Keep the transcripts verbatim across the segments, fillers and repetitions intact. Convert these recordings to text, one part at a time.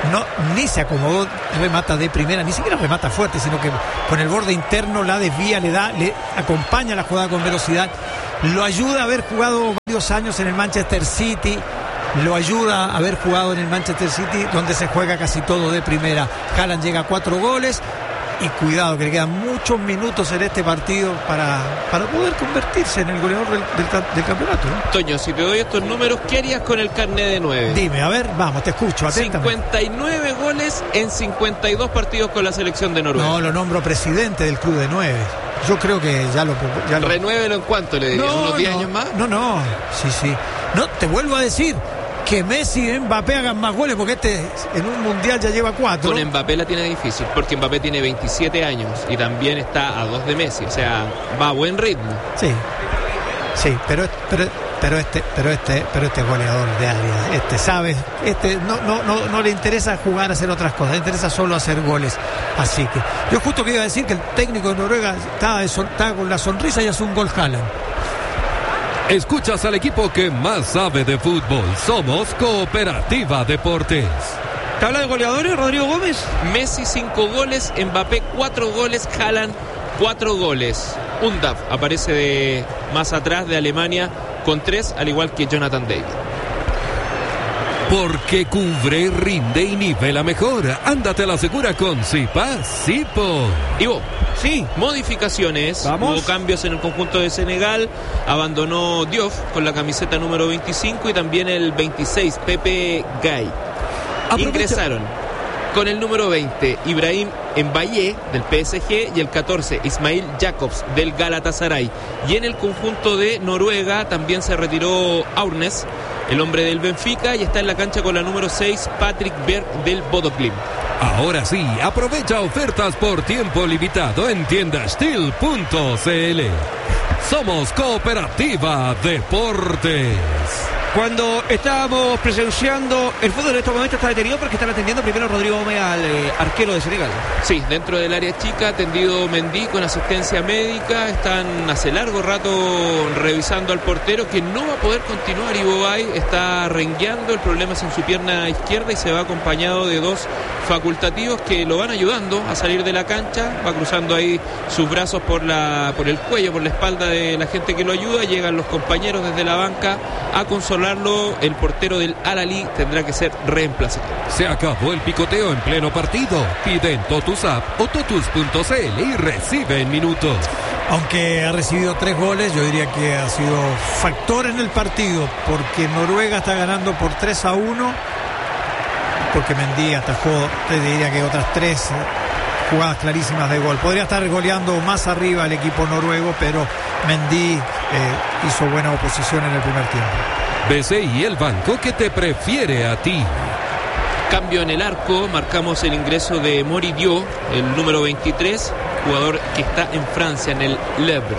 no, ni se acomodó, remata de primera, ni siquiera remata fuerte, sino que con el borde interno la desvía, le da, le acompaña la jugada con velocidad, lo ayuda a haber jugado varios años en el Manchester City, lo ayuda a haber jugado en el Manchester City, donde se juega casi todo de primera. Haaland llega a cuatro goles. Y cuidado, que le quedan muchos minutos en este partido para, para poder convertirse en el goleador del, del, del campeonato, ¿no? Toño, si te doy estos números, ¿qué harías con el carnet de nueve? Dime, a ver, vamos, te escucho, atentamente. cincuenta y nueve goles en cincuenta y dos partidos con la selección de Noruega. No, lo nombro presidente del club de nueve. Yo creo que ya lo... Ya lo... Renuévelo en cuánto, le dirías, no, unos diez no, años más. No, no, sí, sí. No, te vuelvo a decir... que Messi y Mbappé hagan más goles, porque este en un mundial ya lleva cuatro. Con Mbappé la tiene difícil, porque Mbappé tiene veintisiete años y también está a dos de Messi, o sea, va a buen ritmo. Sí, sí, pero, pero, pero este, pero este, pero este goleador de área, este sabe, este no, no, no, no le interesa jugar a hacer otras cosas, le interesa solo hacer goles. Así que yo justo que iba a decir que el técnico de Noruega estaba, estaba con la sonrisa y hace un gol Haaland. Escuchas al equipo que más sabe de fútbol. Somos Cooperativa Deportes. ¿Tabla de goleadores, Rodrigo Gómez? Messi cinco goles, Mbappé cuatro goles, Haaland cuatro goles. Undav aparece de más atrás de Alemania con tres, al igual que Jonathan David. Porque cubre, rinde y nivela mejor. Ándate a la segura con Zipa Zipo. Ivo, sí, modificaciones. Vamos. Hubo cambios en el conjunto de Senegal. Abandonó Diouf con la camiseta número veinticinco y también el veintiséis, Pepe Gay. Aprovecha. Ingresaron con el número veinte, Ibrahim Mbaye del P S G, y el catorce, Ismail Jacobs del Galatasaray. Y en el conjunto de Noruega también se retiró Aurnes, el hombre del Benfica, y está en la cancha con la número seis, Patrick Berg del Bodo Glimt. Ahora sí, aprovecha ofertas por tiempo limitado en tienda steel punto c l. Somos Cooperativa Deportes. Cuando estábamos presenciando el fútbol en estos momentos está detenido porque están atendiendo primero Rodrigo Gómez al eh, arquero de Senegal. Sí, dentro del área chica, atendido Mendy con asistencia médica. Están hace largo rato revisando al portero, que no va a poder continuar. Ivo Bay está rengueando, el problema es en su pierna izquierda y se va acompañado de dos facultativos que lo van ayudando a salir de la cancha. Va cruzando ahí sus brazos por la por el cuello, por la espalda de la gente que lo ayuda. Llegan los compañeros desde la banca a consolarlo. El portero del Al-Ahly tendrá que ser reemplazado. Se acabó el picoteo en pleno partido. Pide en Totus App o totus punto c l y recibe en minutos. Aunque ha recibido tres goles, yo diría que ha sido factor en el partido, porque Noruega está ganando por tres a uno, porque Mendy atajó, te diría que otras tres jugadas clarísimas de gol. Podría estar goleando más arriba el equipo noruego, pero Mendy eh, hizo buena oposición en el primer tiempo. B C I, el banco que te prefiere a ti. Cambio en el arco, marcamos el ingreso de Moridió, el número veintitrés, jugador que está en Francia, en el Le Havre.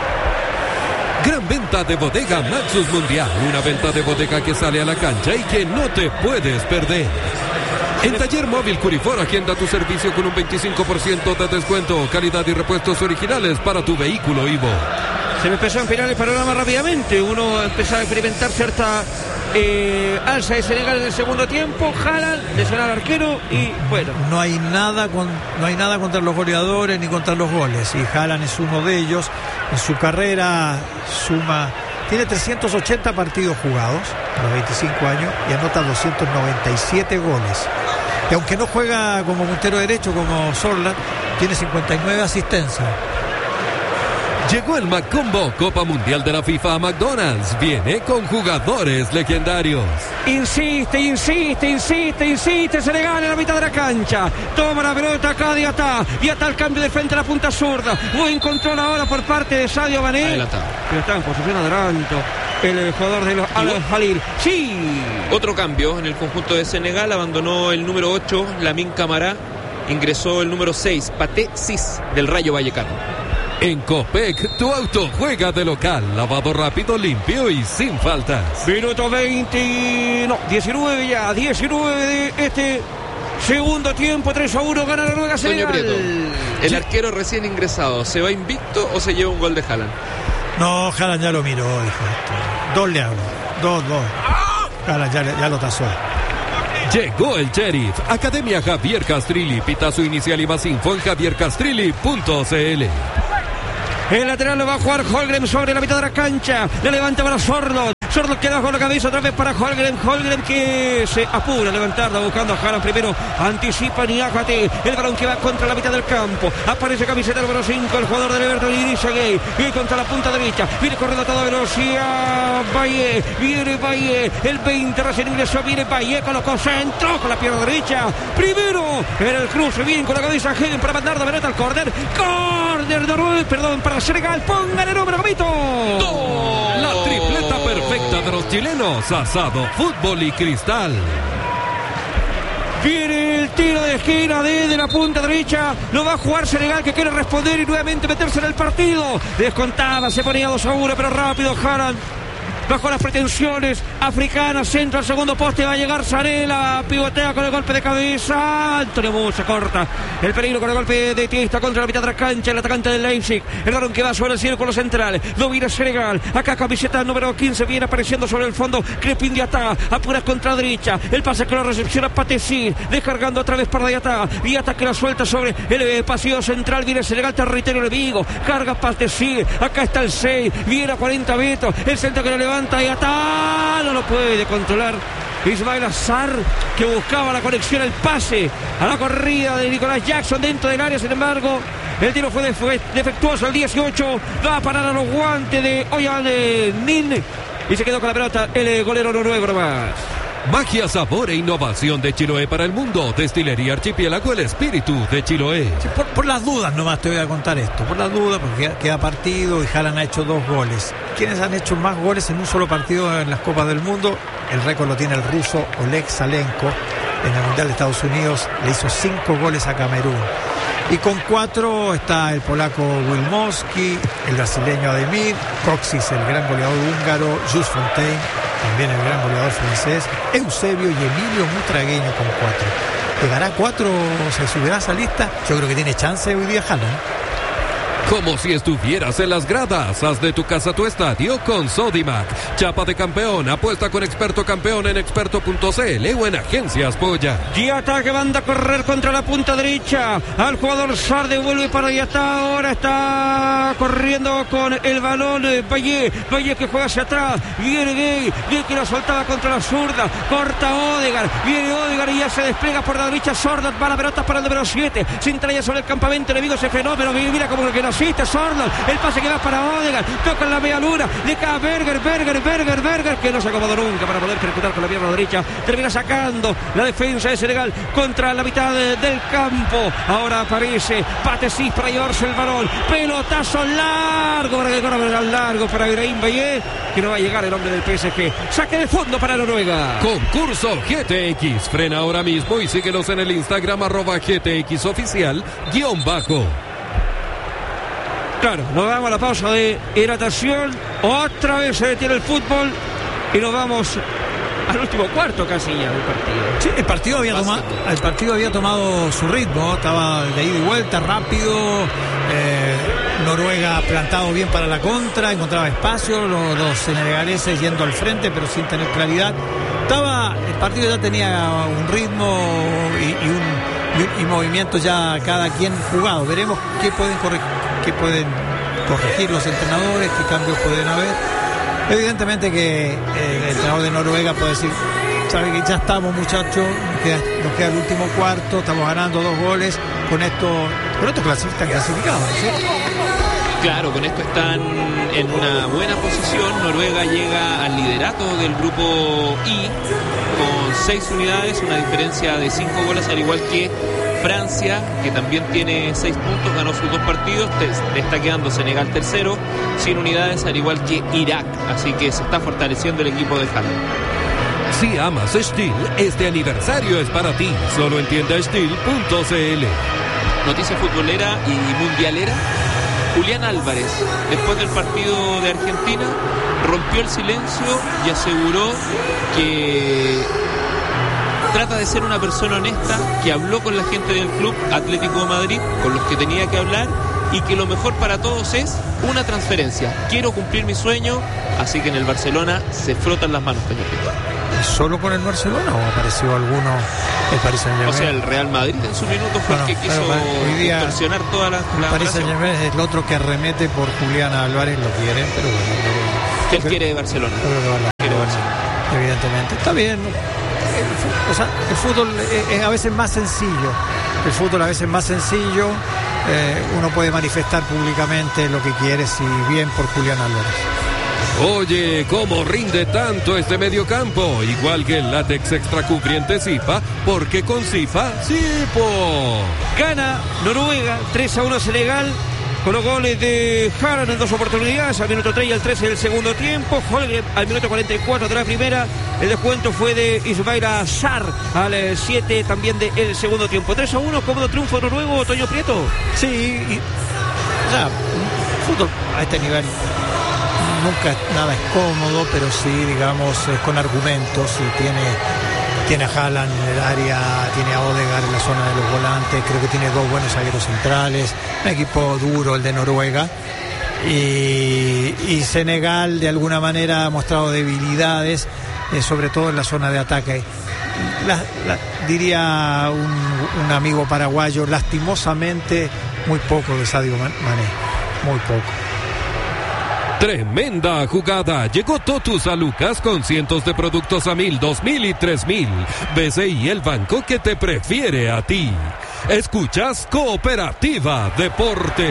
Gran venta de bodega Maxus Mundial, una venta de bodega que sale a la cancha y que no te puedes perder. En Taller Móvil Curifor agenda tu servicio con un veinticinco por ciento de descuento, calidad y repuestos originales para tu vehículo Ivo. Se me empezó a empinar el panorama rápidamente. Uno empezó a experimentar cierta eh, alza de Senegal en el segundo tiempo. Haaland, lesionó al arquero y bueno. No hay nada con, no hay nada contra los goleadores ni contra los goles. Y Haaland es uno de ellos. En su carrera suma, tiene trescientos ochenta partidos jugados a los veinticinco años y anota doscientos noventa y siete goles. Y aunque no juega como puntero derecho como Sorloth, tiene cincuenta y nueve asistencias. Llegó el McCombo, Copa Mundial de la FIFA a McDonald's. Viene con jugadores legendarios. Insiste, insiste, insiste, insiste. Senegal en la mitad de la cancha. Toma la pelota acá de Atá. Y Atá al cambio de frente a la punta zurda. Buen control ahora por parte de Sadio Mané. Adelantado. Pero está en posición adelanto el jugador de los Al-Ahly. Sí. Otro cambio en el conjunto de Senegal. Abandonó el número ocho, Lamine Camara. Ingresó el número seis, Pathé Ciss del Rayo Vallecano. En Copec, tu auto juega de local, lavado rápido, limpio y sin faltas. Minuto veinte, no, diecinueve ya, diecinueve de este segundo tiempo, tres a uno, gana la Noruega Senegal. El arquero recién ingresado, ¿se va invicto o se lleva un gol de Haaland? No, Haaland ya lo miró, dijo esto. Dos le hablo, dos, dos. Haaland ya, ya lo tasó. Llegó el Sheriff. Academia Javier Castrilli. Pita su inicial y más info en javier castrilli punto c l. El lateral lo va a jugar Holmgren sobre la mitad de la cancha. Le levanta para Sorloth. Sorloth queda con la cabeza otra vez para Holmgren. Holmgren que se apura a levantarla buscando a Haaland primero. Anticipa Niakate. El balón que va contra la mitad del campo. Aparece camiseta número cinco. El jugador del Everton Idrissa Gueye. Y contra la punta derecha. Viene corriendo a toda velocidad. Bailly. Viene Bailly. El veinte recién ingresó. Viene Bailly. Colocó centro con la pierna derecha. Primero en el cruce. Bien con la cabeza Hedden para mandar de pelota al córner. Córner de Noruega. Perdón, para Senegal. Póngale número, Gomito. La tripleta perfecta de los chilenos. Asado, fútbol y cristal. Viene el tiro de esquina desde la punta derecha. Lo va a jugar Senegal, que quiere responder y nuevamente meterse en el partido. Descontaba, se ponía dos a uno, pero rápido Haaland. Bajo las pretensiones africanas, centra al segundo poste, va a llegar Sarela, pivotea con el golpe de cabeza. Antonio Musa corta el peligro con el golpe de Tiesta contra la mitad de la cancha. El atacante del Leipzig, el balón que va sobre el círculo central. Lo viene Senegal, acá camiseta número quince, viene apareciendo sobre el fondo. Crepin Diatá, apuras contra la derecha. El pase que lo recepciona Patessy, descargando otra vez para Diatá. Diatá que la suelta sobre el eh, pasillo central. Viene Senegal, territorio enemigo. Carga Patessy, acá está el seis, viene a cuarenta metros. El centro que lo levanta. Y Atá no lo puede controlar Ismail Assar, que buscaba la conexión, el pase a la corrida de Nicolás Jackson dentro del área. Sin embargo, el tiro fue defectuoso. El dieciocho va a parar a los guantes de Oyan Nin y se quedó con la pelota el golero noruego nomás. Magia, sabor e innovación de Chiloé para el mundo. Destilería Archipiélago, el espíritu de Chiloé. Sí, por, por las dudas nomás te voy a contar esto. Por las dudas, porque queda, queda partido y Haaland ha hecho dos goles. ¿Quiénes han hecho más goles en un solo partido en las Copas del Mundo? El récord lo tiene el ruso Oleg Salenko. En el Mundial de Estados Unidos le hizo cinco goles a Camerún. Y con cuatro está el polaco Wilmowski, el brasileño Ademir, Coxis, el gran goleador húngaro, Just Fontaine, también el gran goleador francés, Eusebio y Emilio Mutragueño con cuatro. ¿Llegará a cuatro? ¿Se subirá a esa lista? Yo creo que tiene chance hoy día Haaland. Como si estuvieras en las gradas. Haz de tu casa tu estadio con Sodimac. Chapa de campeón. Apuesta con Experto Campeón en experto punto c l o en Agencias Polla. Diatá que manda a correr contra la punta derecha. Al jugador Sar, devuelve para Diatá. Ahora está corriendo con el balón Bailly. Bailly que juega hacia atrás. Viene Gueye. Gueye que lo soltaba contra la zurda. Corta Odegaard. Viene Odegaard y ya se despliega por la derecha. Sorloth va a la pelota para el número siete. Se entraña sobre el campamento enemigo. Se frenó, pero mira como que no asiste Sorloth. El pase que va para Odegaard. Toca en la media luna. Le cae Berger, Berger, Berger, Berger, que no se acomodó nunca para poder ejecutar con la pierna derecha. Termina sacando la defensa de Senegal contra la mitad de, del campo. Ahora aparece Patessy para llevarse el balón. Pelotazo largo para que corra largo para Ibrahim Bailly, que no va a llegar el hombre del P S G. Saque de fondo para Noruega. Concurso G T X. Frena ahora mismo y síguenos en el Instagram arroba G T X oficial guión bajo. Claro, nos damos a la pausa de hidratación. Otra vez se detiene el fútbol y nos vamos al último cuarto casi ya del partido. Sí, el partido había tomado, el partido había tomado su ritmo, estaba de ida y vuelta, rápido. Eh, Noruega plantado bien para la contra, encontraba espacio, los, los senegaleses yendo al frente pero sin tener claridad. Estaba, el partido ya tenía un ritmo y, y un y, y movimiento ya cada quien jugado. Veremos qué pueden corregir, qué pueden corregir los entrenadores, qué cambios pueden haber. Evidentemente que eh, el entrenador de Noruega puede decir, sabe que ya estamos muchachos, nos queda, nos queda el último cuarto, estamos ganando dos goles, con esto, con esto están clasificados, ¿sí? Claro, con esto están en una buena posición. Noruega llega al liderato del grupo I con seis unidades, una diferencia de cinco goles, al igual que Francia, que también tiene seis puntos, ganó sus dos partidos. Te está quedando Senegal tercero, sin unidades, al igual que Irak. Así que se está fortaleciendo el equipo de Haaland. Si amas Steel, este aniversario es para ti. Solo en tienda steel punto c l. Noticia futbolera y mundialera. Julián Álvarez, después del partido de Argentina, rompió el silencio y aseguró que trata de ser una persona honesta, que habló con la gente del Club Atlético de Madrid, con los que tenía que hablar, y que lo mejor para todos es una transferencia. Quiero cumplir mi sueño, así que en el Barcelona se frotan las manos, Peña. ¿Solo con el Barcelona o apareció alguno el Paris Saint-Germain? O sea, el Real Madrid en su minuto fue bueno, el que quiso distorsionar toda la, la el Paris Saint-Germain es el otro que arremete por Julián Álvarez, lo quieren, pero bueno. Lo, él quiere de Barcelona. Quiere de Barcelona. Evidentemente. Está bien. El, o sea, el fútbol es, es a veces más sencillo. El fútbol a veces es más sencillo. Eh, uno puede manifestar públicamente lo que quiere, si bien por Julián Álvarez. Oye, ¿cómo rinde tanto este mediocampo? Igual que el látex extracubriente Zipa, porque con Zipa, Zipo. Gana Noruega, tres a uno Senegal, con los goles de Haaland en dos oportunidades, al minuto tres y al trece del segundo tiempo. Holgren al minuto cuarenta y cuatro de la primera. El descuento fue de Ismaila Sarr al siete también del segundo tiempo. tres a uno, cómodo triunfo noruego, Toño Prieto. Sí, y, o sea, fútbol a este nivel nunca nada es cómodo, pero sí, digamos, es con argumentos, y tiene, tiene a Haaland en el área, tiene a Odegaard en la zona de los volantes, creo que tiene dos buenos zagueros centrales, un equipo duro el de Noruega, y, y Senegal de alguna manera ha mostrado debilidades, eh, sobre todo en la zona de ataque. La, la, diría un, un amigo paraguayo, lastimosamente muy poco de Sadio Mané, muy poco. Tremenda jugada. Llegó Totus a Lucas con cientos de productos a mil, dos mil y tres mil. B C I, el banco que te prefiere a ti. Escuchas Cooperativa Deportes.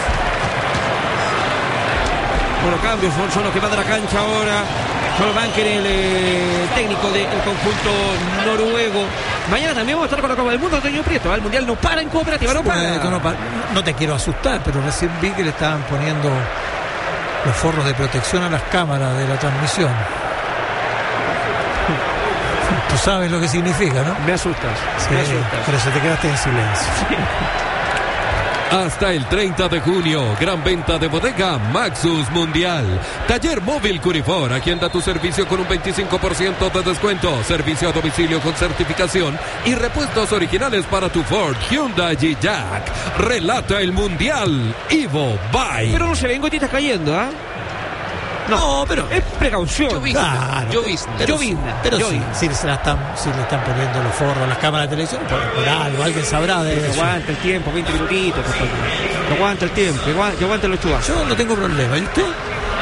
Bueno, cambios son, son los que van de la cancha ahora. Solo Banker, el eh, técnico del conjunto noruego. Mañana también vamos a estar con la Copa del Mundo, Antonio Prieto. El Mundial no para en Cooperativa, no para. Eh, no, no te quiero asustar, pero recién vi que le estaban poniendo los forros de protección a las cámaras de la transmisión. Tú sabes lo que significa, ¿no? Me asustas, sí, me asustas. Pero se te quedaste en silencio. Sí. Hasta el treinta de junio, gran venta de bodega Maxus Mundial. Taller Móvil Curifor, a quien da tu servicio con un veinticinco por ciento de descuento. Servicio a domicilio con certificación y repuestos originales para tu Ford, Hyundai y Jack. Relata el Mundial, Ivo Bay. Pero no se ven gotitas cayendo, ¿ah? ¿eh? No, no, pero es precaución. Llovizna, claro, llovizna. Pero, llovizna, pero llovizna. sí, si, se la están, si le están poniendo los forros a las cámaras de televisión, por, por algo, alguien sabrá de eso. Aguanta el tiempo, veinte minutitos. No aguanta el tiempo, que aguanta los chubas. Yo no tengo problema, ¿y usted?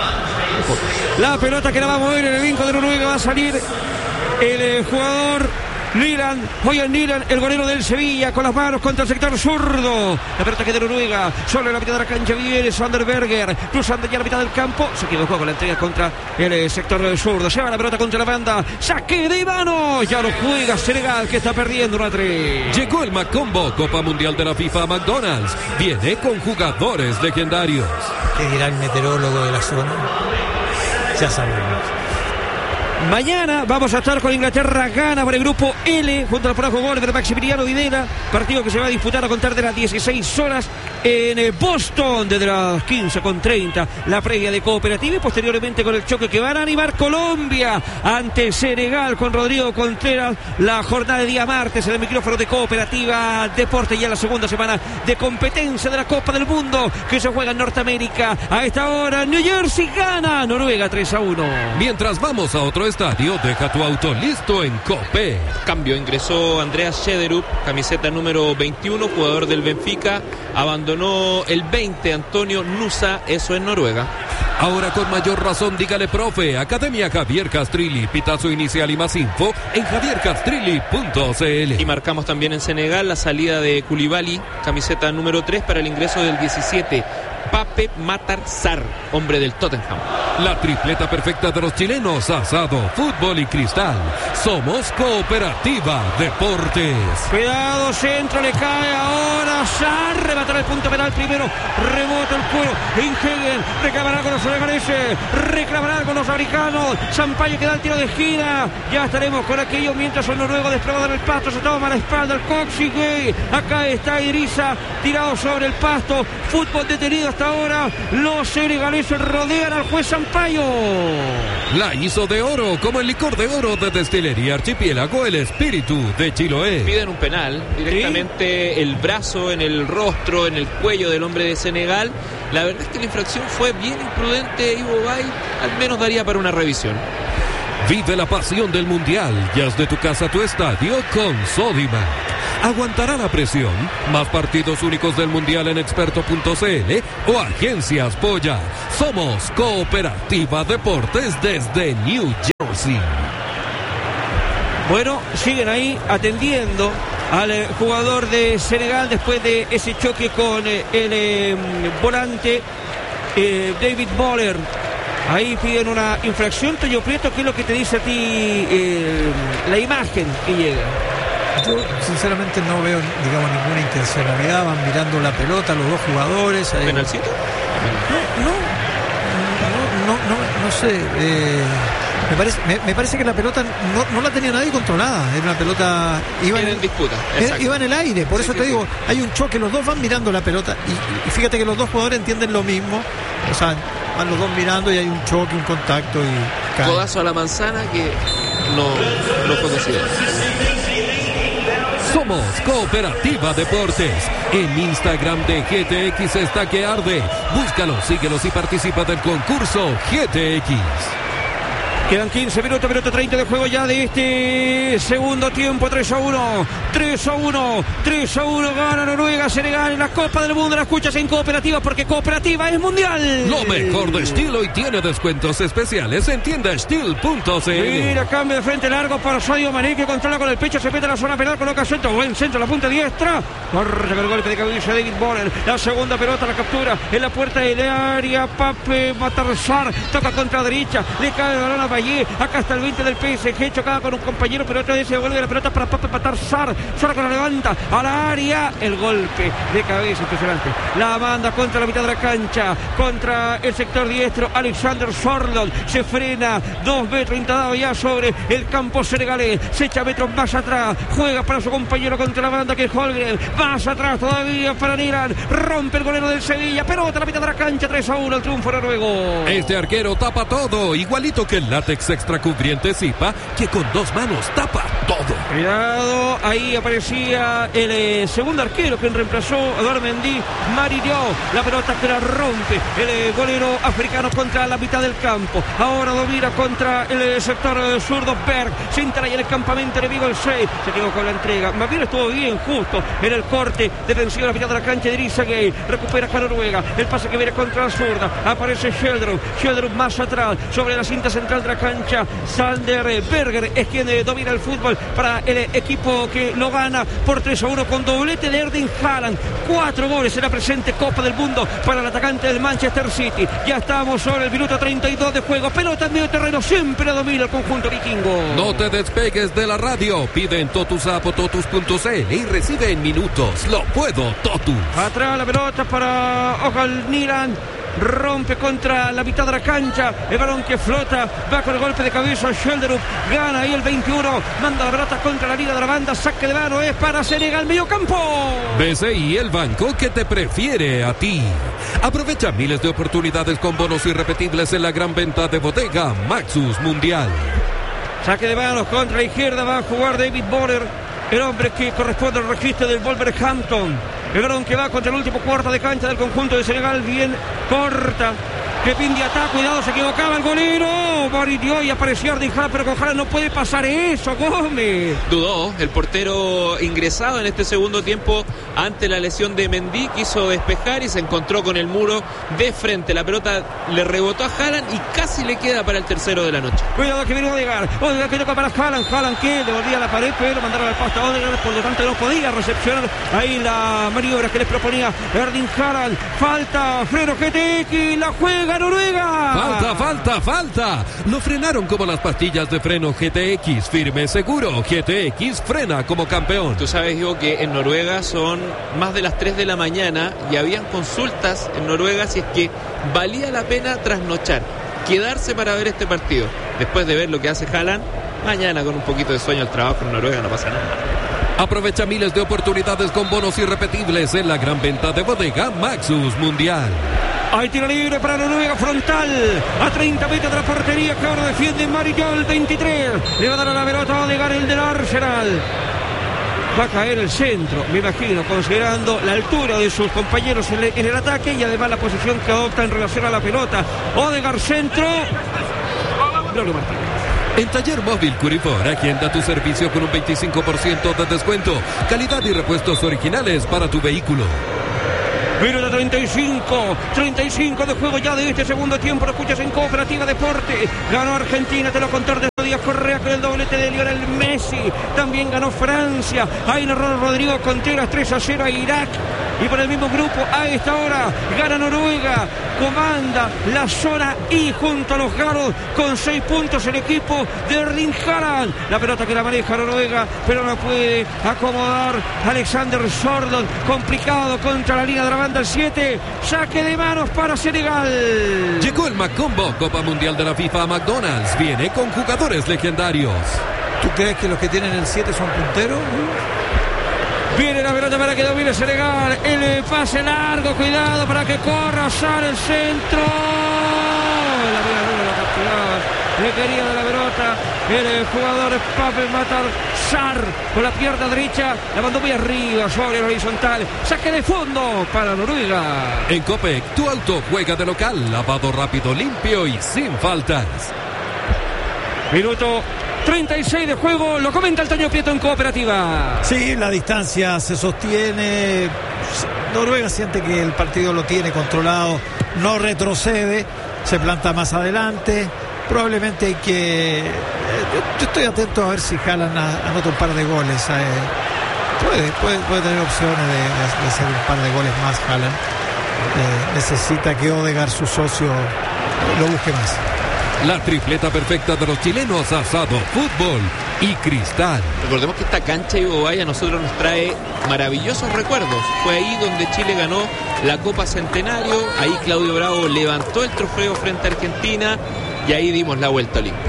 La pelota que la va a mover en el vinco de Noruega, va a salir el eh, jugador Nilan, Hoyan Nilan, el golero del Sevilla, con las manos contra el sector zurdo. La pelota que de Noruega, solo en la mitad de la cancha viene Sander Berger, cruzando ya la mitad del campo, se equivocó con la entrega contra el sector del zurdo, lleva la pelota contra la banda, saque de mano, ya lo juega Senegal, que está perdiendo una tres. Llegó el Macombo, Copa Mundial de la FIFA a McDonald's, viene con jugadores legendarios. ¿Qué dirá el meteorólogo de la zona? Ya sabemos. Mañana vamos a estar con Inglaterra, gana por el grupo L, junto al polaco gol de Maximiliano Videla, partido que se va a disputar a contar de las dieciséis horas en Boston, desde las quince con treinta, la previa de Cooperativa, y posteriormente con el choque que van a animar Colombia ante Senegal con Rodrigo Contreras, la jornada de día martes en el micrófono de Cooperativa Deporte, ya la segunda semana de competencia de la Copa del Mundo que se juega en Norteamérica. A esta hora New Jersey gana Noruega tres a uno. Mientras vamos a otro estadio, deja tu auto listo en Copé. Cambio, ingresó Andreas Schederup, camiseta número veintiuno, jugador del Benfica. Abandonó el veinte, Antonio Nusa, eso en Noruega. Ahora con mayor razón, dígale profe. Academia Javier Castrilli, pitazo inicial y más info en javier castrilli punto c l. Y marcamos también en Senegal la salida de Koulibaly, camiseta número tres, para el ingreso del diecisiete. Pape Matar Sarr, hombre del Tottenham. La tripleta perfecta de los chilenos, asado, fútbol y cristal. Somos Cooperativa Deportes. Cuidado, centro, le cae ahora Sarr, rematará el punto penal primero, rebota el cuero, Ingegen, reclamará con los senegalíes, reclamará con los americanos, Sampaio que da el tiro de esquina, ya estaremos con aquello mientras el noruego desplomado en el pasto, se toma la espalda el Coxigüe, acá está Idrissa, tirado sobre el pasto, fútbol detenido hasta ahora, los senegaleses rodean al juez Sampaio. La hizo de oro, como el licor de oro de Destilería Archipiélago, el espíritu de Chiloé. Piden un penal, directamente ¿sí? El brazo en el rostro, en el cuello del hombre de Senegal. La verdad es que la infracción fue bien imprudente, Ivo Bay, al menos daría para una revisión. Vive la pasión del Mundial y haz de tu casa tu estadio con Sodimac. ¿Aguantará la presión? Más partidos únicos del Mundial en experto punto c l o Agencias Polla. Somos Cooperativa Deportes desde New Jersey. Bueno, siguen ahí atendiendo al eh, jugador de Senegal después de ese choque con eh, el eh, volante eh, David Moller. Ahí piden una infracción. Toño Prieto, ¿qué es lo que te dice a ti eh, la imagen que llega? Yo sinceramente no veo, digamos, ninguna intencionalidad. Van mirando la pelota los dos jugadores. Ahí. ¿Penalcito? No, no, no, no, no sé. Eh, me parece, me, me parece que la pelota no, no la tenía nadie controlada. Era una pelota iba en, en disputa. Era, iba en el aire. Por sí, eso sí, te sí. digo, hay un choque. Los dos van mirando la pelota y, y fíjate que los dos jugadores entienden lo mismo. O sea, van los dos mirando y hay un choque, un contacto y cae. Codazo a la manzana que no, no fue considerado. Somos Cooperativa Deportes. En Instagram de G T X está que arde. Búscalos, síguelos y participa del concurso G T X. Quedan quince minutos, minuto treinta de juego ya de este segundo tiempo. tres a uno, tres a uno, tres a uno. Gana Noruega, Senegal en la Copa del Mundo. La escuchas en Cooperativa porque Cooperativa es mundial. Lo mejor de estilo y tiene descuentos especiales en tienda steel punto c l. Mira, cambio de frente largo para Sadio Mané, que controla con el pecho, se mete en la zona penal, coloca centro, buen centro, la punta diestra. Corre con el golpe de cabeza de David Moller. La segunda pelota, la captura en la puerta del área. Pape Matarzar toca contra derecha, le cae el balón a Valle. Acá está el veinte del P S G, chocada con un compañero, pero otra vez se devuelve la pelota para Pape Matarzar. Sara que la levanta a la área, el golpe de cabeza impresionante. La manda contra la mitad de la cancha, contra el sector diestro. Alexander Sordon se frena, dos metros intentado ya sobre el campo senegalés, se echa metros más atrás, juega para su compañero contra la banda que es Holgren, más atrás todavía para Nilan, rompe el golero del Sevilla, pelota a la mitad de la cancha, tres a uno el triunfo noruego. Este arquero tapa todo, igualito que el látex extra cubriente Zipa, que con dos manos tapa todo. Cuidado, ahí aparecía el eh, segundo arquero que reemplazó a Eduardo Mendy, Mario, la pelota que la rompe el eh, golero africano contra la mitad del campo. Ahora domina contra el eh, sector eh, zurdo Berg, se entra ahí en el campamento enemigo el seis, se quedó con la entrega, más bien estuvo bien justo en el corte defensivo a la mitad de la cancha de Idrissa Gueye, recupera acá Noruega, el pase que viene contra la zurda, aparece Sheldrup, Sheldrup más atrás, sobre la cinta central de la cancha, Sander Berger es quien eh, domina el fútbol para el eh, equipo que lo gana por tres a uno con doblete de Erling Haaland, cuatro goles en la presente Copa del Mundo para el atacante del Manchester City. Ya estamos sobre el minuto treinta y dos de juego, pelota en medio terreno, siempre domina el conjunto vikingo. No te despegues de la radio, pide en Totus App o Totus punto c l y recibe en minutos Lo Puedo Totus. Atrás la pelota para Ogal Nilan, rompe contra la mitad de la cancha, el balón que flota, va con el golpe de cabeza Sheldrup, gana ahí el veintiuno, manda la pelota contra la liga de la banda, saque de mano es para Senegal, medio campo. B C I, el banco que te prefiere a ti. Aprovecha miles de oportunidades con bonos irrepetibles en la gran venta de bodega Maxus Mundial. Saque de manos contra la izquierda, va a jugar David Moller, el hombre que corresponde al registro del Wolverhampton. El balón que va contra el último cuarto de cancha del conjunto de Senegal, bien corta. Que Pindi ataca, cuidado, se equivocaba el golero. Maridió y apareció Erling Haaland, pero con Haaland no puede pasar eso, Gómez. Dudó el portero ingresado en este segundo tiempo ante la lesión de Mendy, quiso despejar y se encontró con el muro de frente. La pelota le rebotó a Haaland y casi le queda para el tercero de la noche. Cuidado que viene Odegaard, Odegaard que toca para Haaland, Haaland que devolvía la pared, pero mandaron al pasto a Odegaard, por lo tanto no podía recepcionar ahí la maniobra que les proponía Erling Haaland. Falta, freno G T X, la juega Noruega. Falta, falta, falta. Lo frenaron como las pastillas de freno G T X. Firme, seguro. G T X frena como campeón. Tú sabes, Diego, que en Noruega son más de las tres de la mañana y habían consultas en Noruega si es que valía la pena trasnochar, quedarse para ver este partido. Después de ver lo que hace Haaland, mañana con un poquito de sueño al trabajo en Noruega no pasa nada. Aprovecha miles de oportunidades con bonos irrepetibles en la gran venta de bodega Maxus Mundial. Hay tiro libre para Noruega, frontal a treinta metros de la portería, que ahora defiende Mario, el veintitrés. Le va a dar a la pelota a Odegaard, el del Arsenal. Va a caer el centro, me imagino, considerando la altura de sus compañeros en, en el ataque y además la posición que adopta en relación a la pelota. Odegaard, centro. Braulio Martínez. En Taller Móvil Curifor, agenda tu servicio con un veinticinco por ciento de descuento. Calidad y repuestos originales para tu vehículo. Minuto treinta y cinco, treinta y cinco de juego ya de este segundo tiempo. Lo escuchas en Cooperativa Deporte. Ganó Argentina, te lo contó de Díaz Correa con el doblete de Lionel Messi. También ganó Francia. Ahí narró Rodrigo Contreras, tres a cero a Irak. Y por el mismo grupo, a esta hora, gana Noruega. Comanda la zona I junto a los galos con seis puntos el equipo de Erling Haaland. La pelota que la maneja Noruega, pero no puede acomodar Alexander Sørloth. Complicado contra la línea de la banda el siete. Saque de manos para Senegal. Llegó el Macombo, Copa Mundial de la FIFA a McDonald's. Viene con jugadores legendarios. ¿Tú crees que los que tienen el siete son punteros? Viene la pelota para que domine Senegal. El pase largo, cuidado para que corra, sale el centro. La mira, no lo capturaba. Le quería de la pelota el jugador Pape Matar Sarr con la pierna derecha. La mandó muy arriba sobre el horizontal. Saque de fondo para Noruega. En Copec, tu auto juega de local. Lavado rápido, limpio y sin faltas. Minuto treinta y seis de juego, lo comenta el Toño Prieto en Cooperativa. Sí, la distancia se sostiene. Noruega siente que el partido lo tiene controlado, no retrocede, se planta más adelante. Probablemente hay que... Yo estoy atento a ver si Haaland anota un par de goles. Eh, puede, puede, puede tener opciones de, de, de hacer un par de goles más Haaland. Eh, necesita que Odegaard, su socio, lo busque más. La tripleta perfecta de los chilenos: asado, fútbol y cristal. Recordemos que esta cancha Ivo Valle a nosotros nos trae maravillosos recuerdos. Fue ahí donde Chile ganó la Copa Centenario. Ahí Claudio Bravo levantó el trofeo frente a Argentina y ahí dimos la vuelta olímpica.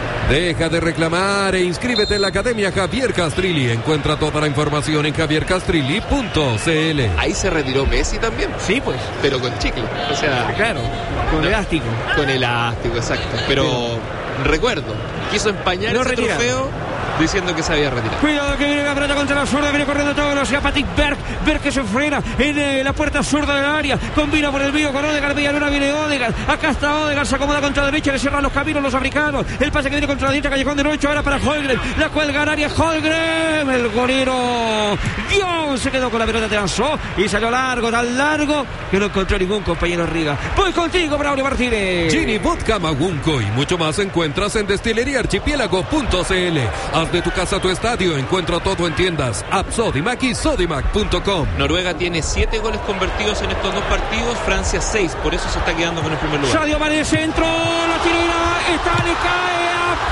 Deja de reclamar e inscríbete en la Academia Javier Castrilli. Encuentra toda la información en javier castrilli punto c l. Ahí se retiró Messi también. Sí, pues. Pero con chicle. O sea, claro, con no, elástico. Con elástico, exacto. Pero sí, recuerdo, quiso empañar no ese retira. trofeo diciendo que se había retirado. Cuidado que viene la pelota contra la zurda, viene corriendo todo velocidad Patrick Berg, Berg que se frena en eh, la puerta zurda del área, combina por el medio con Odegaard, Villalona, viene Odegaard, acá está Odegaard, se acomoda contra la derecha, le cierran los caminos los africanos, el pase que viene contra la derecha, callejón derecho, ahora para Holmgren, la cuelga en área, Holmgren, el golero, Dios, se quedó con la pelota, lanzó y salió largo, tan largo que no encontró ningún compañero arriba. Voy contigo, Braulio Martínez. Gini Vodka Magunco y mucho más encuentras en destilería archipiélago punto c l. De tu casa a tu estadio, encuentra todo en tiendas App Sodimac y Sodimac punto com. Noruega tiene siete goles convertidos en estos dos partidos, Francia seis, por eso se está quedando con el primer lugar. Sadio Mané centro, la tirera, está, le cae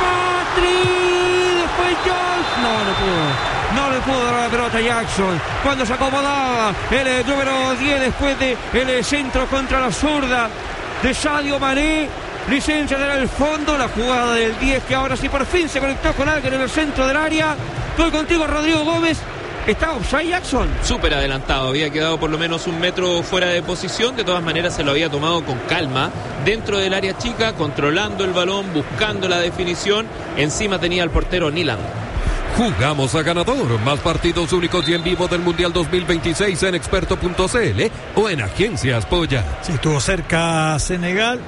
a Patrick, después Jones, no, no pudo, no le pudo dar la pelota a Jackson, cuando se acomodaba el, el número diez después de el centro contra la zurda de Sadio Mané. Licencia del fondo, la jugada del diez que ahora sí por fin se conectó con alguien en el centro del área. Estoy contigo, Rodrigo Gómez. ¿Está offside Jackson? Súper adelantado, había quedado por lo menos un metro fuera de posición. De todas maneras se lo había tomado con calma dentro del área chica, controlando el balón, buscando la definición. Encima tenía al portero Nilan. Jugamos a ganador. Más partidos únicos y en vivo del Mundial dos mil veintiséis en experto punto c l o en Agencias Polla. Sí, estuvo cerca Senegal.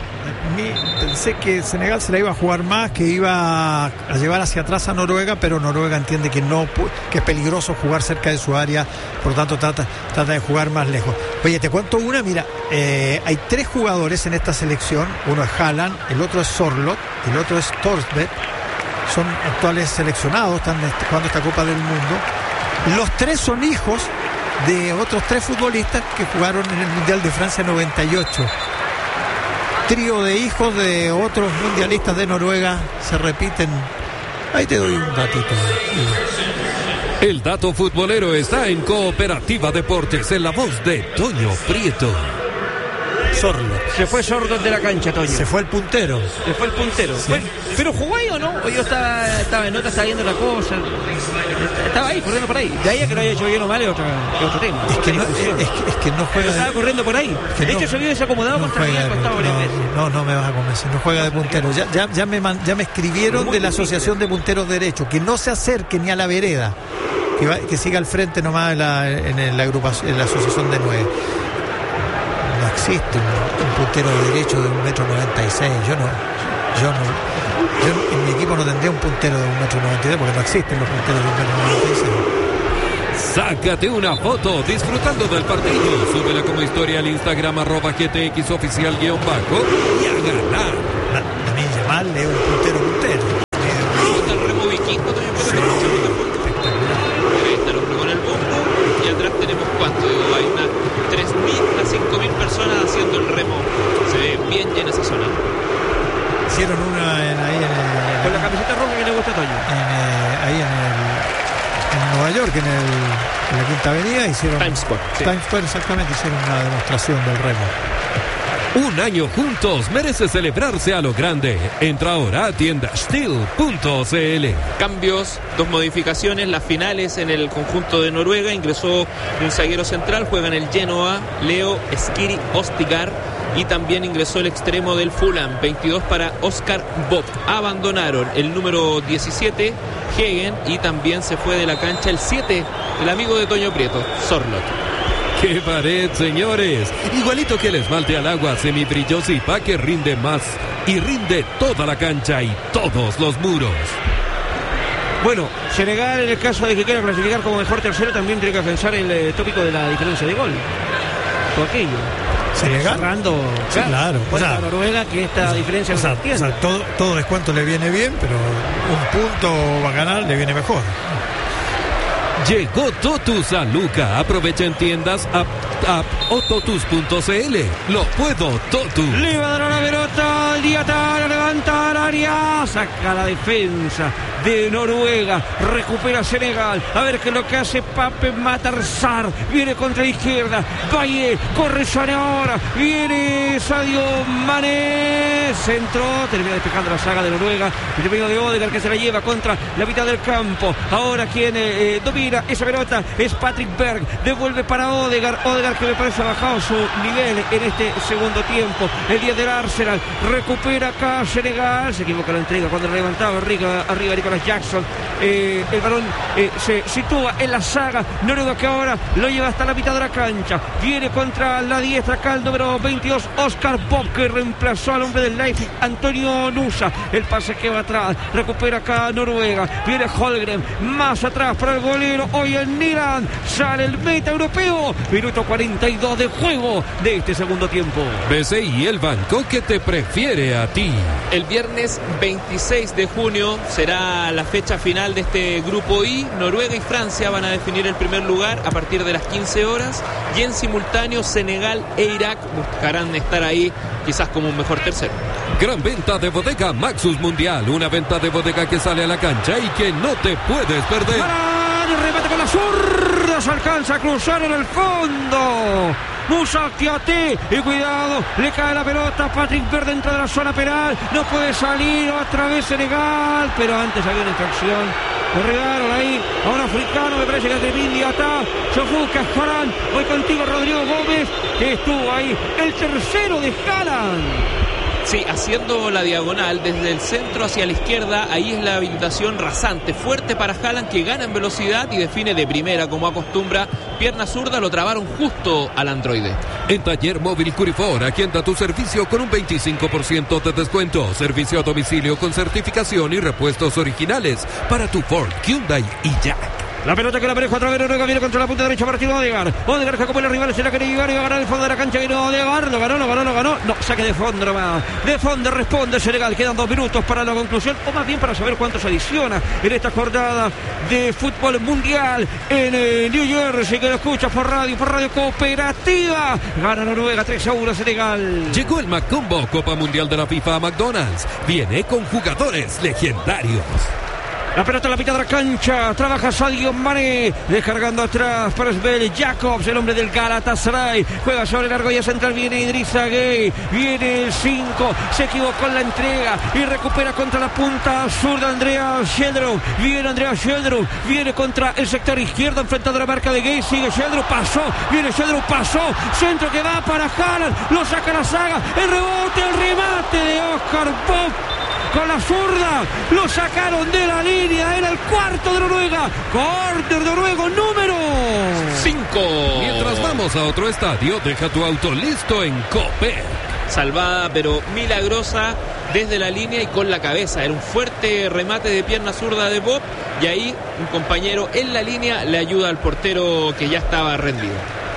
Pensé que Senegal se la iba a jugar más, que iba a llevar hacia atrás a Noruega, pero Noruega entiende que no, que es peligroso jugar cerca de su área, por lo tanto trata, trata de jugar más lejos. Oye, te cuento una, mira, eh, hay tres jugadores en esta selección, uno es Haaland, el otro es Sørloth, el otro es Thorstvedt, son actuales seleccionados, están jugando esta Copa del Mundo. Los tres son hijos de otros tres futbolistas que jugaron en el Mundial de Francia noventa y ocho. Trío de hijos de otros mundialistas de Noruega se repiten. Ahí te doy un datito. El dato futbolero está en Cooperativa Deportes, en la voz de Toño Prieto. Sørloth. Se fue Sørloth de la cancha, Toño. Se fue el puntero. Se fue el puntero. Sí. Bueno, pero jugó ahí o no. O yo estaba, estaba en nota, estaba viendo la cosa. Estaba ahí, corriendo por ahí. De ahí a que lo haya hecho bien o mal es otro, es otro tema. Es que, no, es, es, que, es que no juega. Estaba de... corriendo por ahí. De hecho, no, se vio desacomodado no contra el costado varias veces. No, no me vas a convencer. No juega de puntero. Ya, ya, ya, me, man, ya me escribieron de la Asociación de Punteros Derechos que no se acerque ni a la vereda. Que, va, que siga al frente nomás en la, en la agrupación, en la Asociación de Nueve. No existe un, un puntero de derecho de un metro noventa y seis. Yo no, yo no. Yo en mi equipo no tendría un puntero de un metro noventa y dos porque no existen los punteros de un metro noventa y seis. Sácate una foto disfrutando del partido. Súbela como historia al Instagram arroba G T X oficial guión bajo y a ganar. La, la milla mal es un puntero puntero. Está el remo vikingo también. Sí, espectacular. Ahí está el hombre con el bombo. Y atrás tenemos cuánto. Digo, hay unas tres mil a cinco mil personas haciendo el remo. Se ve bien llena esa zona. Hicieron una en, ahí en el, Con la camiseta roja que le gusta a Toño. en, eh, ahí en el en Nueva York, en, el, en la Quinta Avenida, hicieron Times Square, sí. Times Square, exactamente, hicieron una demostración del remo. Un año juntos merece celebrarse a lo grande. Entra ahora a tienda steel punto c l. Cambios, dos modificaciones, las finales en el conjunto de Noruega. Ingresó un zaguero central, juega en el Genoa, Leo Skiri Ostigar. Y también ingresó el extremo del Fulham, veintidós para Oscar Bob. Abandonaron el número diecisiete, Hegen, y también se fue de la cancha el siete, el amigo de Toño Prieto, Sorlot. ¡Qué pared, señores! Igualito que el esmalte al agua semibrilloso y pa' que rinde más. Y rinde toda la cancha y todos los muros. Bueno, Senegal, en el caso de que quiera clasificar como mejor tercero, también tiene que pensar el eh, tópico de la diferencia de gol. Todo aquello. ¿Senegal? Cerrando, Sí, claro. O sea, Noruega, que esta diferencia o no sea, se o entiende. sea, todo, todo descuento le viene bien, pero un punto va a ganar le viene mejor. Llegó Totus a Luca. Aprovecha en tiendas app, app o totus punto c l. Lo puedo, Totus. Le va a dar la pelota al Diatara, levanta al área, saca la defensa de Noruega, recupera Senegal, a ver qué es lo que hace Pape Matarsar, viene contra la izquierda, Valle, corre Sané ahora, viene Sadio Mané, centro, termina despejando la saga de Noruega, el medio de Odegaard que se la lleva contra la mitad del campo, ahora quien eh, domina esa pelota es Patrick Berg, devuelve para Odegaard, Odegaard que me parece ha bajado su nivel en este segundo tiempo, el día del Arsenal, recupera acá Senegal, se equivoca la entrega cuando la levantaba arriba, arriba Nicolás Jackson, eh, el balón eh, se sitúa en la saga, Noruega que ahora lo lleva hasta la mitad de la cancha, viene contra la diestra acá el número veintidós, Oscar Bob, que reemplazó al hombre del Leipzig, Antonio Nusa, el pase que va atrás, recupera acá Noruega, viene Holgren, más atrás para el golero, hoy el Nilan, sale el meta europeo, minuto cuarenta y dos de juego de este segundo tiempo. B C I, el banco que te prefiere a ti. El viernes veintiséis de junio será la fecha final de este grupo I. Noruega y Francia van a definir el primer lugar a partir de las quince horas y en simultáneo Senegal e Irak buscarán estar ahí quizás como un mejor tercero. Gran venta de bodega Maxus Mundial, una venta de bodega que sale a la cancha y que no te puedes perder. ¡Para! El remate con la zurda, se alcanza a cruzar en el fondo. Musa Kiate y cuidado, le cae la pelota a Patrick Berg dentro de la zona penal, no puede salir, otra vez Senegal, pero antes había una infracción, le regaron ahí a un africano, me parece que es de Mindiata, se busca Haaland, voy contigo Rodrigo Gómez, que estuvo ahí, el tercero de Haaland. Sí, haciendo la diagonal desde el centro hacia la izquierda, ahí es la habilitación rasante, fuerte para Haaland que gana en velocidad y define de primera como acostumbra, pierna zurda, lo trabaron justo al androide. En Taller Móvil Curifor, agenda tu servicio con un veinticinco por ciento de descuento, servicio a domicilio con certificación y repuestos originales para tu Ford, Hyundai y Jack. La pelota que la pareja otra vez Noruega viene contra la punta derecha para Odegaard. Odegaard que como los rivales se la quiere llevar y va a ganar el fondo de la cancha. Viene Odegaard, lo ganó, lo ganó, lo ganó. No, saque de fondo nomás. De fondo responde Senegal. Quedan dos minutos para la conclusión, o más bien para saber cuánto se adiciona en esta jornada de fútbol mundial en eh, New Jersey, que lo escucha por radio, por radio cooperativa. Gana Noruega tres a uno Senegal. Llegó el Macombo, Copa Mundial de la FIFA a McDonald's. Viene con jugadores legendarios. La pelota en la mitad de la cancha, trabaja Sadio Mané, descargando atrás para Svel Jacobs, el hombre del Galatasaray, juega sobre la argolla central, viene Idrissa Gueye, viene el cinco, se equivocó en la entrega y recupera contra la punta zurda Andrea Sheldrup, viene Andrea Sheldrup, viene contra el sector izquierdo, enfrentando la marca de Gueye, sigue Sheldrup, pasó, viene Sheldrup, pasó, centro que va para Haaland, lo saca la saga, el rebote, el remate de Oscar Bob. Con la zurda, lo sacaron de la línea, era el cuarto de Noruega, córner noruego número cinco. Mientras vamos a otro estadio, deja tu auto listo en Copec. Salvada pero milagrosa desde la línea y con la cabeza. Era un fuerte remate de pierna zurda de Bob y ahí un compañero en la línea le ayuda al portero que ya estaba rendido.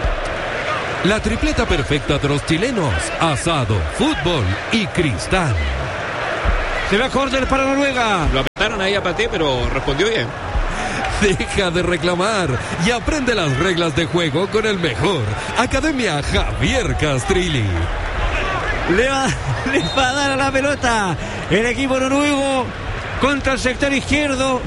La tripleta perfecta de los chilenos: asado, fútbol y cristal. Se va a córner para Noruega. Lo apretaron ahí a Paté, pero respondió bien. Deja de reclamar y aprende las reglas de juego con el mejor. Academia Javier Castrilli. Le va, le va a dar a la pelota el equipo noruego contra el sector izquierdo.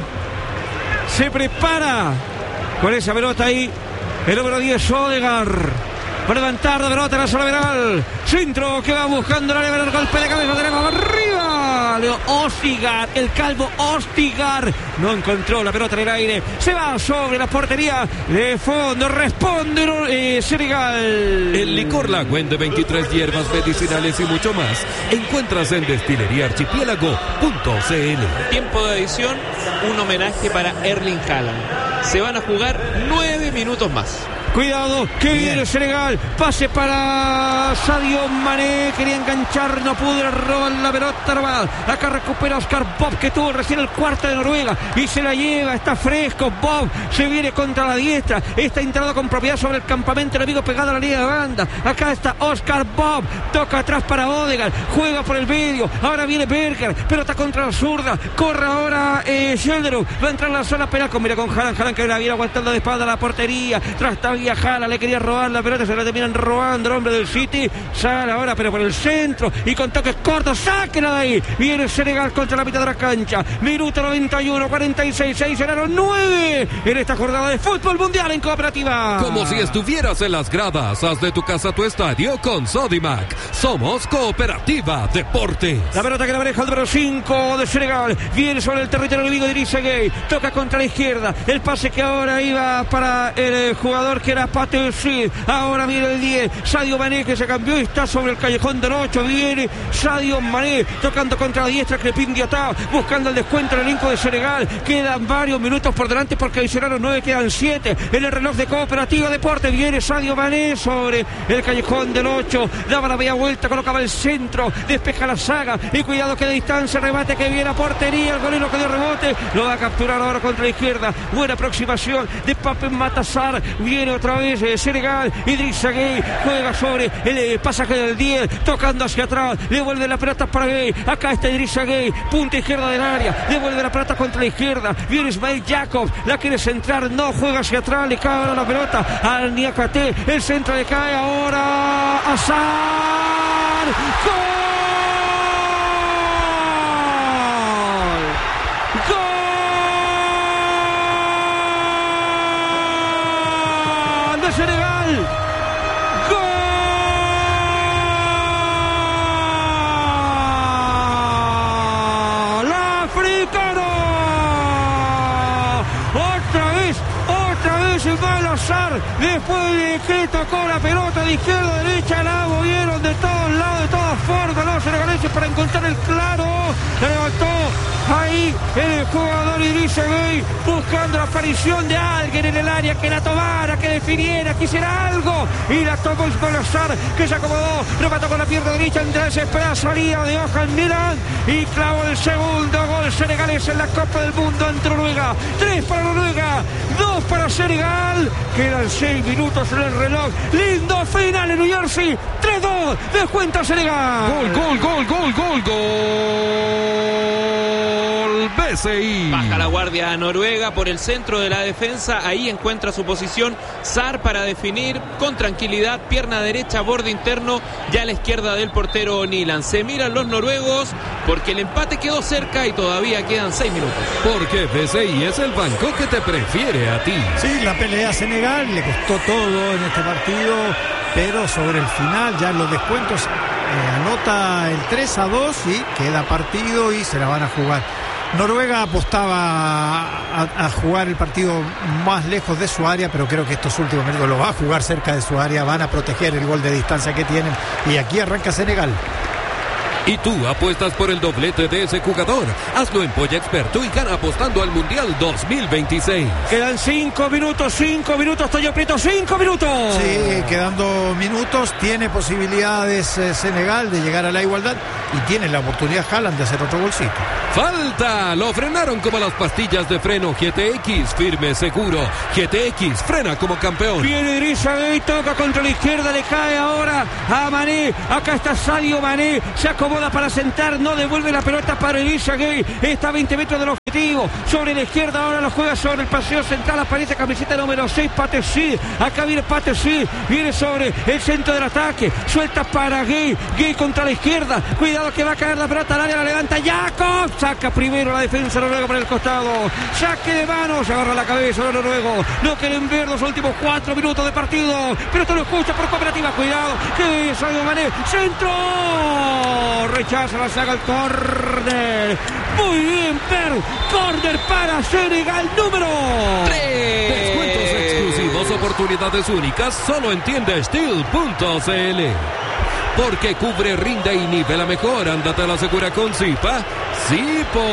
Se prepara con esa pelota ahí el número diez, Odegaard, para levantar la pelota en la zona lateral. Centro que va buscando la el golpe de cabeza. Tenemos arriba Leo Ostigar, el calvo Ostigar. No encontró la pelota en el aire. Se va sobre la portería de fondo. Responde eh, Senegal. El licor Lagüen de veintitrés hierbas medicinales y mucho más encuentras en destilería archipiélago punto c l. Tiempo de adición, un homenaje para Erling Haaland. Se van a jugar nueve minutos más. Cuidado, que viene Senegal. Pase para Sadio Mané. Quería enganchar, no pudo robar la pelota robada. Acá recupera Oscar Bob, que tuvo recién el cuarto de Noruega y se la lleva. Está fresco Bob. Se viene contra la diestra. Está entrado con propiedad sobre el campamento enemigo, pegado a la línea de banda. Acá está Oscar Bob. Toca atrás para Odegaard. Juega por el medio. Ahora viene Berger. Pelota contra la zurda. Corre ahora eh, Sheldon. Va a entrar en la zona penal. Mira con Haaland. Haaland que la viene aguantando de espalda a la portería. Tras Haaland le quería robar la pelota, se la terminan robando el hombre del City. Sale ahora pero por el centro y con toques cortos, sáquenla de ahí. Viene Senegal contra la mitad de la cancha. Minuto noventa y uno, cuarenta y seis, seis ganaron nueve en esta jornada de fútbol mundial en Cooperativa. Como si estuvieras en las gradas, haz de tu casa tu estadio con Sodimac. Somos Cooperativa Deportes. La pelota que la maneja el número cinco de Senegal. Viene sobre el territorio enemigo de Idrissa Gueye. Toca contra la izquierda. El pase que ahora iba para el jugador que era Paté. Ahora viene el diez, Sadio Mané, que se cambió y está sobre el callejón del ocho. Viene Sadio Mané tocando contra la diestra, Crepin Diatá, buscando el descuento del elenco de Senegal. Quedan varios minutos por delante porque adicionaron nueve, quedan siete en el reloj de Cooperativa Deportes. Viene Sadio Mané sobre el callejón del ocho, daba la media vuelta, colocaba el centro, despeja la saga y cuidado que de distancia, remate que viene a portería, el golero que dio rebote, lo va a capturar ahora contra la izquierda. Buena aproximación de Papen Matasar. Viene otra vez eh, Senegal. Idrissa Gueye juega sobre el eh, pasaje del diez, tocando hacia atrás, devuelve la pelota para Gueye. Acá está Idrissa Gueye, punta izquierda del área, devuelve la pelota contra la izquierda. Viene Ismail Jacobs, la quiere centrar, no juega hacia atrás, le cae ahora la pelota al Niakate, el centro le cae ahora a Azar. ¡Gol! Senegal, gol africano, otra vez, otra vez el Balazar, después de que tocó la pelota de izquierda a derecha, la movieron de todos lados, de todas formas los senegaleses para encontrar el claro, la levantó ahí el jugador Idrissa Gueye, buscando la aparición de alguien en el área que la tomara, que definiera, que hiciera algo, y la tomó el Balazar, que se acomodó, remató con la pierna derecha en desesperada salida de Johan Milan y clavó el segundo gol senegalés en la Copa del Mundo ante Noruega. Tres para Noruega, dos para Senegal, quedan seis minutos en el reloj. Lindo final en New Jersey, tres dos, descuenta Senegal. Gol, gol, gol, gol, gol, gol. B C I. Baja la guardia a Noruega por el centro de la defensa. Ahí encuentra su posición Sarr para definir con tranquilidad. Pierna derecha, borde interno, ya a la izquierda del portero Nilan. Se miran los noruegos porque el empate quedó cerca y todavía quedan seis minutos. Porque B C I es el banco que te prefiere a ti. Sí, la pelea a Senegal le costó todo en este partido, pero sobre el final, ya en los descuentos, eh, anota el tres a dos y queda partido y se la van a jugar. Noruega apostaba a, a jugar el partido más lejos de su área, pero creo que estos últimos minutos lo va a jugar cerca de su área, van a proteger el gol de distancia que tienen y aquí arranca Senegal. ¿Y tú apuestas por el doblete de ese jugador? Hazlo en Polla Experto y gana apostando al Mundial dos mil veintiséis. Quedan cinco minutos, cinco minutos, Toyo Prieto, cinco minutos. Sí, quedando minutos, tiene posibilidades eh, Senegal de llegar a la igualdad y tiene la oportunidad Haaland de hacer otro bolsito. ¡Falta! Lo frenaron como las pastillas de freno G T X, firme, seguro. G T X frena como campeón. Viene Idrissa Gueye, toca contra la izquierda, le cae ahora a Mané. Acá está Sadio Mané, se acomoda para sentar, no devuelve la pelota para Idrissa Gueye. Está a veinte metros del objetivo. Sobre la izquierda ahora lo juega sobre el paseo central. Aparece camiseta número seis, Patesí. Acá viene Patesí, viene sobre el centro del ataque. Suelta para Gueye. Gueye contra la izquierda. Cuidado que va a caer la pelota al área, la levanta Jacob. Saca primero la defensa noruega por el costado. Saque de mano, se agarra la cabeza los noruegos. No quieren ver los últimos cuatro minutos de partido. Pero esto lo escucha por Cooperativa. Cuidado, que Sadio Mané. Centro. Rechaza la saga el córner. Muy bien, Per. Córner para Senegal número tres. Descuentos exclusivos, oportunidades únicas. Solo entiende Steel punto c l. Porque cubre, rinde y nivela mejor. Ándate a la segura con Zipa. Zipo.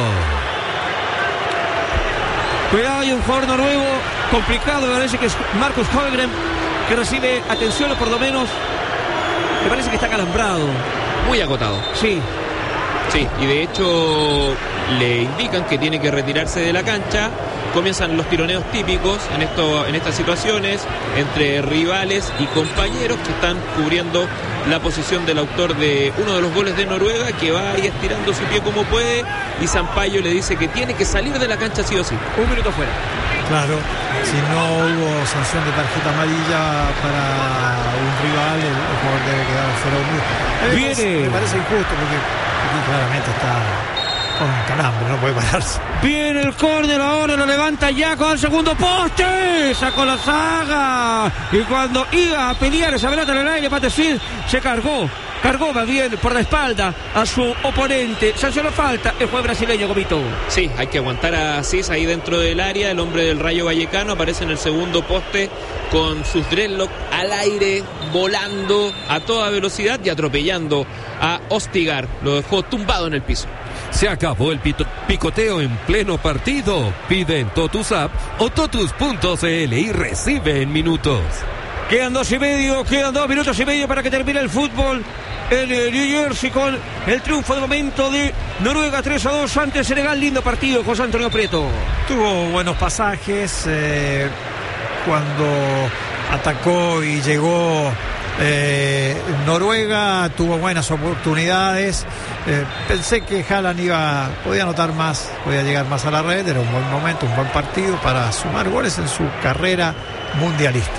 Cuidado, hay un jugador noruego complicado. Me parece que es Marcus Højgren, que recibe atención o por lo menos me parece que está calambrado. Muy agotado. Sí. Sí, y de hecho le indican que tiene que retirarse de la cancha. Comienzan los tironeos típicos en, esto, en estas situaciones entre rivales y compañeros que están cubriendo la posición del autor de uno de los goles de Noruega, que va ahí estirando su pie como puede, y Sampaio le dice que tiene que salir de la cancha sí o sí. Un minuto fuera. Claro, si no hubo sanción de tarjeta amarilla para un rival, el, el jugador debe quedar fuera de un minuto. Me parece, me parece injusto porque aquí claramente está con calambre, no puede pararse. Viene el córner, ahora lo levanta Jacob al segundo poste, sacó la saga, y cuando iba a pelear esa pelota en el aire, Patesí se cargó, cargó más bien por la espalda a su oponente. Sancionó falta el juez brasileño, Gomito. Sí, hay que aguantar a Cis ahí dentro del área. El hombre del Rayo Vallecano aparece en el segundo poste con sus dreadlocks al aire, volando a toda velocidad y atropellando a Ostigar. Lo dejó tumbado en el piso. Se acabó el pito- picoteo en pleno partido. Pide en Totus App o Totus punto c l y recibe en minutos. Quedan dos y medio, quedan dos minutos y medio para que termine el fútbol en eh, New Jersey con el triunfo de momento de Noruega tres a dos ante Senegal. Lindo partido, José Antonio Prieto. Tuvo buenos pasajes eh, cuando atacó y llegó eh, Noruega, tuvo buenas oportunidades. Eh, pensé que Haaland iba, podía anotar más, podía llegar más a la red. Era un buen momento, un buen partido para sumar goles en su carrera mundialista.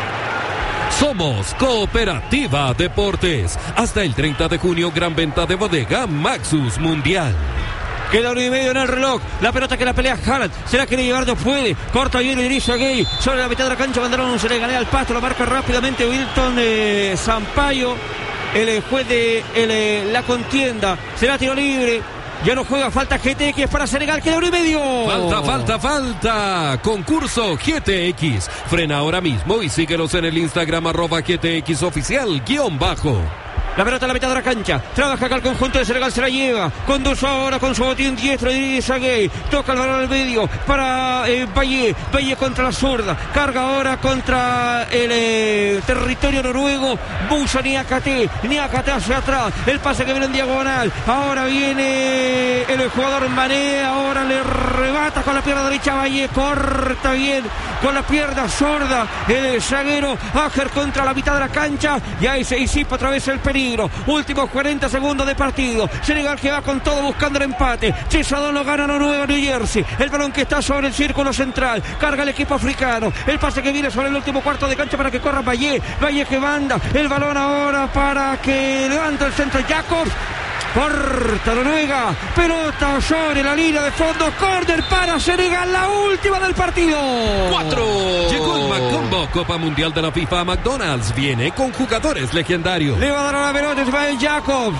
Somos Cooperativa Deportes. Hasta el treinta de junio, gran venta de bodega Maxus Mundial. Queda uno y medio en el reloj. La pelota que la pelea Haaland. Se la quiere llevar, no puede. Corta bien Idrissa Gueye. Sobre la mitad de la cancha mandaron, se le ganea al pasto. Lo marca rápidamente Wilton eh, Sampaio. El juez de el, eh, la contienda. Será tiro libre. Ya no juega, falta G T X para Senegal, queda uno y medio. Falta, falta, falta. Concurso G T X. Frena ahora mismo y síguelos en el Instagram arroba G T X oficial guión bajo. La pelota a la mitad de la cancha. Trabaja acá el conjunto de Senegal, se la lleva. Conduce ahora con su botín diestro Idrissa Gueye. Toca el balón al medio para eh, Valle. Valle contra la zurda. Carga ahora contra el eh, territorio noruego. Busa Niakate. Niakate hacia atrás. El pase que viene en diagonal. Ahora viene el jugador Mané. Ahora le rebata con la pierna derecha Valle. Corta bien con la pierna sorda. El zaguero Ajer contra la mitad de la cancha. Y ahí se disipa otra vez el peligro. Últimos cuarenta segundos de partido. Senegal que va con todo buscando el empate. Chesadón lo gana Noruega, New Jersey. El balón que está sobre el círculo central. Carga el equipo africano. El pase que viene sobre el último cuarto de cancha para que corra Valle. Valle que manda. El balón ahora para que levanta el centro Jacobs. Corta Noruega, pelota sobre la línea de fondo, córner para Senegal, la última del partido. Cuatro. Llegó el Macombo, Copa Mundial de la FIFA a McDonald's. Viene con jugadores legendarios. Le va a dar a la pelota Ismael Jacobs.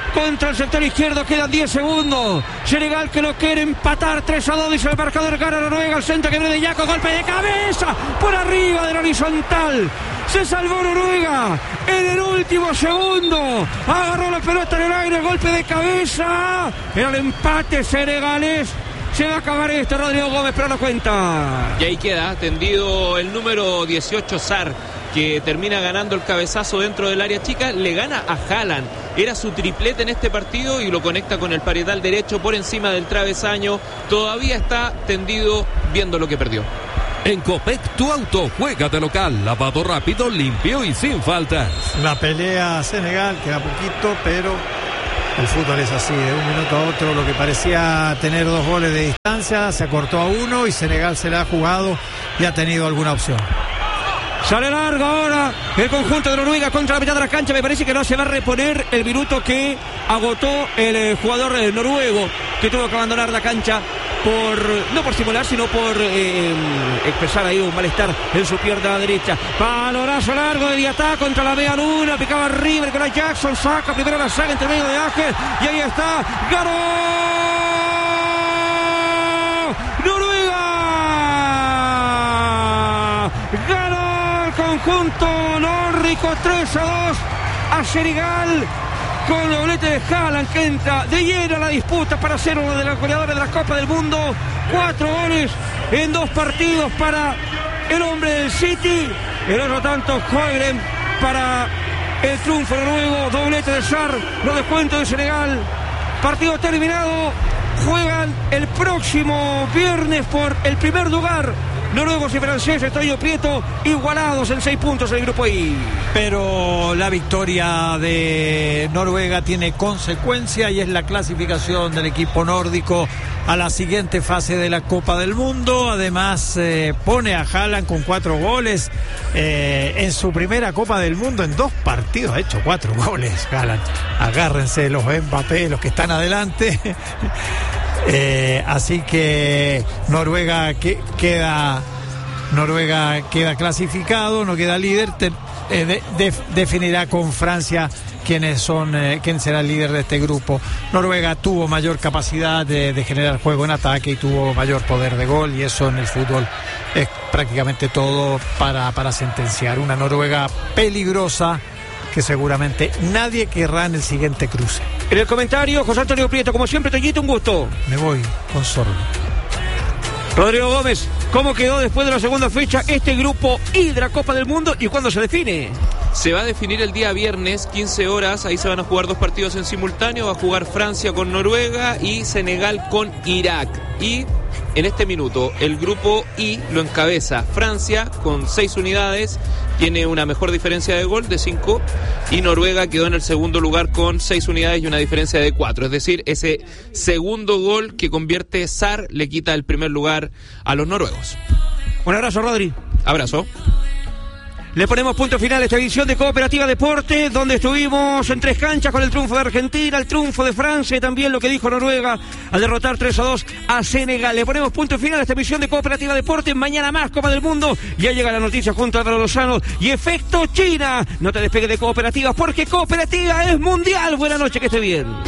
contra el sector izquierdo, quedan diez segundos. Senegal que lo quiere empatar tres a dos, dice el marcador, gana Noruega. El centro que viene de Yaco, golpe de cabeza por arriba del horizontal. Se salvó Noruega en el último segundo. Agarró la pelota en el aire, golpe de cabeza. Era el empate senegalés. Se va a acabar esto, Rodrigo Gómez, pero no cuenta. Y ahí queda tendido el número dieciocho, Sarr, que termina ganando el cabezazo dentro del área chica. Le gana a Haaland. Era su triplete en este partido y lo conecta con el parietal derecho por encima del travesaño. Todavía está tendido viendo lo que perdió. En Copec, tu auto juega de local, lavado rápido, limpio y sin faltas. La pelea Senegal, queda poquito, pero el fútbol es así, de un minuto a otro. Lo que parecía tener dos goles de distancia se acortó a uno y Senegal se la ha jugado y ha tenido alguna opción. Sale largo ahora el conjunto de Noruega contra la mitad de la cancha. Me parece que no se va a reponer el minuto que agotó el eh, jugador eh, noruego, que tuvo que abandonar la cancha por, no por simular, sino por eh, expresar ahí un malestar en su pierna derecha. Balonazo largo de Diatá contra la media luna, picaba arriba el Nicolás Jackson, saca primero la saga entre medio de Ángel y ahí está, ¡ganó Noruega! ¡Ganó conjunto nórdico tres a dos a Senegal, con el doblete de Haaland, que entra de lleno a la disputa para ser uno de los goleadores de la Copa del Mundo. Cuatro goles en dos partidos para el hombre del City, el otro tanto Højgren para el triunfo noruego, doblete de Sarr, los descuentos de Senegal. Partido terminado, juegan el próximo viernes por el primer lugar. Noruegos y franceses, Toño Prieto, igualados en seis puntos en el grupo I. Pero la victoria de Noruega tiene consecuencia y es la clasificación del equipo nórdico a la siguiente fase de la Copa del Mundo. Además eh, pone a Haaland con cuatro goles eh, en su primera Copa del Mundo. En dos partidos ha hecho cuatro goles Haaland. Agárrense los Mbappé, los que están adelante. Eh, así que Noruega que, queda Noruega queda clasificado, no queda líder. Te, eh, de, de, definirá con Francia quiénes son, eh, quién será el líder de este grupo. Noruega tuvo mayor capacidad de, de generar juego en ataque y tuvo mayor poder de gol, y eso en el fútbol es prácticamente todo para, para sentenciar. Una Noruega peligrosa que seguramente nadie querrá en el siguiente cruce. En el comentario, José Antonio Prieto, como siempre, Toñito, un gusto. Me voy con Sordo. Rodrigo Gómez, ¿cómo quedó después de la segunda fecha este grupo I de la Copa del Mundo y cuándo se define? Se va a definir el día viernes, quince horas, ahí se van a jugar dos partidos en simultáneo, va a jugar Francia con Noruega y Senegal con Irak. Y en este minuto el grupo I lo encabeza Francia con seis unidades, tiene una mejor diferencia de gol de cinco, y Noruega quedó en el segundo lugar con seis unidades y una diferencia de cuatro. Es decir, ese segundo gol que convierte Sarr le quita el primer lugar a los noruegos. Un abrazo, Rodri. Abrazo. Le ponemos punto final a esta edición de Cooperativa Deporte, donde estuvimos en tres canchas con el triunfo de Argentina, el triunfo de Francia y también lo que dijo Noruega al derrotar tres a dos a Senegal. Le ponemos punto final a esta edición de Cooperativa Deporte. Mañana más Copa del Mundo. Ya llega la noticia junto a Álvaro Lozano y Efecto China. No te despegues de Cooperativa, porque Cooperativa es mundial. Buenas noches, que esté bien.